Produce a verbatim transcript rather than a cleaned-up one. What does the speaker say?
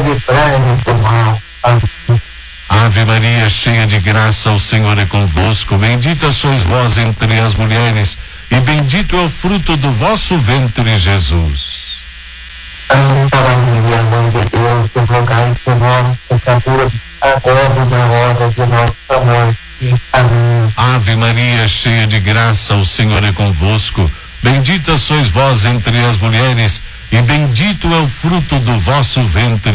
livrai-nos do mal. Amém. Ave Maria, cheia de graça, o Senhor é convosco. Bendita sois vós entre as mulheres, e bendito é o fruto do vosso ventre, Jesus. Santa Maria, Mãe de Deus, rogai por nós, pecadores, agora e na hora de nossa morte. Amém. Ave Maria, cheia de graça, o Senhor é convosco. Bendita sois vós entre as mulheres, e bendito é o fruto do vosso ventre,